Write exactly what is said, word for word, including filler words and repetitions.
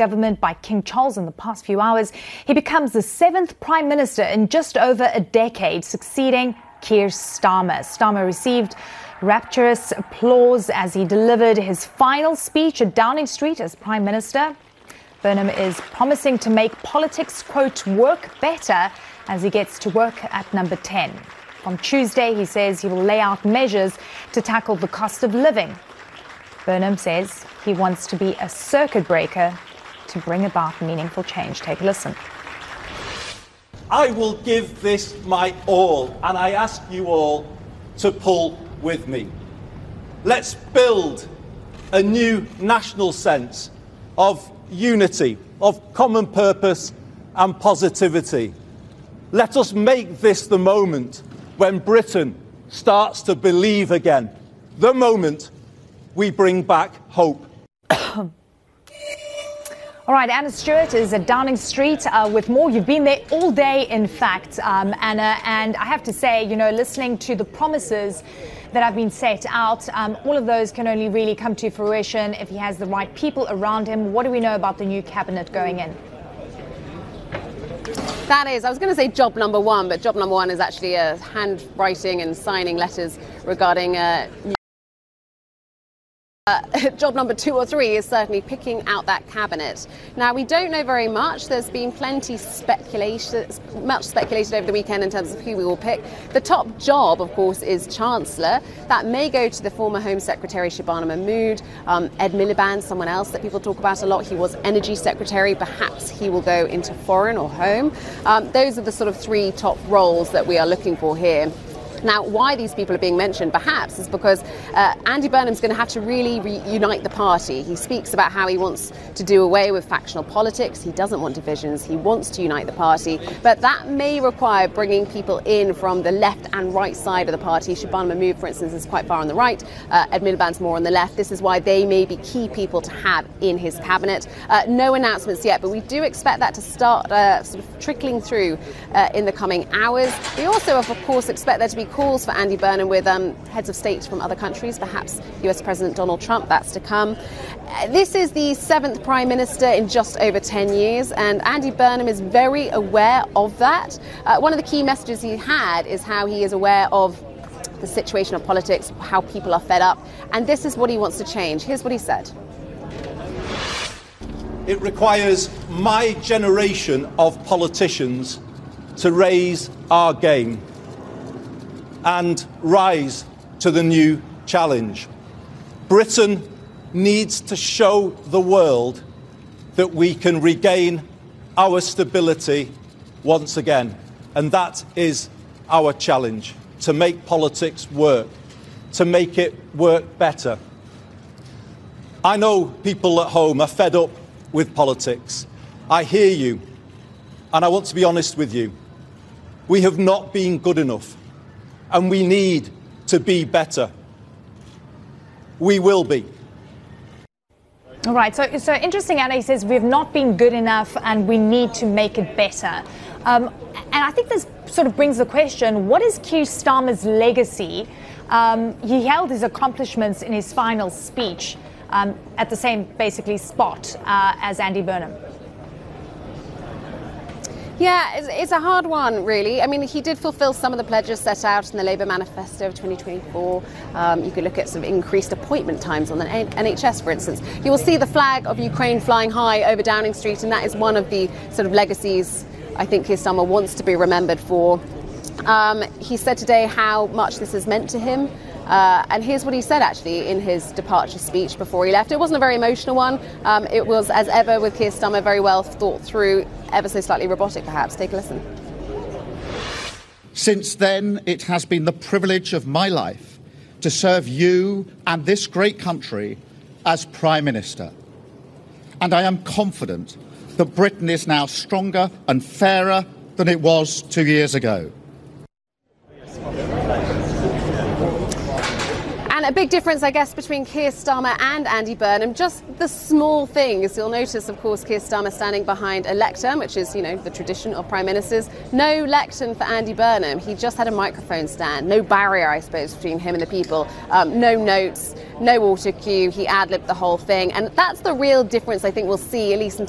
government by King Charles in the past few hours, he becomes the seventh Prime Minister in just over a decade, succeeding Keir Starmer. Starmer received rapturous applause as he delivered his final speech at Downing Street as Prime Minister. Burnham is promising to make politics, quote, work better as he gets to work at number ten. On Tuesday, he says he will lay out measures to tackle the cost of living. Burnham says he wants to be a circuit breaker to bring about meaningful change. Take a listen. I will give this my all, and I ask you all to pull with me. Let's build a new national sense of unity, of common purpose and positivity. Let us make this the moment when Britain starts to believe again, the moment we bring back hope. All right, Anna Stewart is at Downing Street uh, with more. You've been there all day, in fact, um, Anna, and I have to say, you know, listening to the promises that have been set out, um, all of those can only really come to fruition if he has the right people around him. What do we know about the new cabinet going in? That is, I was going to say job number one, but job number one is actually uh, handwriting and signing letters regarding uh, Uh, job number two or three is certainly picking out that cabinet. Now, we don't know very much. There's been plenty speculation, much speculated over the weekend in terms of who we will pick. The top job, of course, is Chancellor. That may go to the former Home Secretary Shabana Mahmood. Um, Ed Miliband, someone else that people talk about a lot. He was Energy Secretary. Perhaps he will go into Foreign or Home. Um, those are the sort of three top roles that we are looking for here. Now, why these people are being mentioned, perhaps, is because uh, Andy Burnham's going to have to really reunite the party. He speaks about how he wants to do away with factional politics. He doesn't want divisions. He wants to unite the party. But that may require bringing people in from the left and right side of the party. Shabana Mahmood, for instance, is quite far on the right. Uh, Ed Miliband's more on the left. This is why they may be key people to have in his cabinet. Uh, no announcements yet, but we do expect that to start uh, sort of trickling through uh, in the coming hours. We also, of course, expect there to be calls for Andy Burnham with um, heads of state from other countries, perhaps U S President Donald Trump. That's to come. Uh, this is the seventh Prime Minister in just over ten years, and Andy Burnham is very aware of that. Uh, one of the key messages he had is how he is aware of the situation of politics, how people are fed up, and this is what he wants to change. Here's what he said. It requires my generation of politicians to raise our game and rise to the new challenge. Britain needs to show the world that we can regain our stability once again. And that is our challenge, to make politics work, to make it work better. I know people at home are fed up with politics. I hear you, and I want to be honest with you. We have not been good enough. And we need to be better. We will be. All right. So, so interesting, Anna. He says we've not been good enough and we need to make it better. Um, and I think this sort of brings the question, what is Keir Starmer's legacy? Um, he held his accomplishments in his final speech um, at the same, basically, spot uh, as Andy Burnham. Yeah, it's, it's a hard one, really. I mean, he did fulfil some of the pledges set out in the Labour manifesto of twenty twenty-four. Um, you could look at some increased appointment times on the N H S, for instance. You will see the flag of Ukraine flying high over Downing Street, and that is one of the sort of legacies I think Keir Starmer wants to be remembered for. Um, he said today how much this has meant to him. Uh, and here's what he said, actually, in his departure speech before he left. It wasn't a very emotional one. Um, it was, as ever with Keir Starmer, very well thought through, ever so slightly robotic, perhaps. Take a listen. Since then, it has been the privilege of my life to serve you and this great country as Prime Minister. And I am confident that Britain is now stronger and fairer than it was two years ago. And a big difference, I guess, between Keir Starmer and Andy Burnham, just the small things. You'll notice, of course, Keir Starmer standing behind a lectern, which is, you know, the tradition of prime ministers. No lectern for Andy Burnham. He just had a microphone stand. No barrier, I suppose, between him and the people. Um, no notes, no auto cue. He ad-libbed the whole thing. And that's the real difference I think we'll see, at least in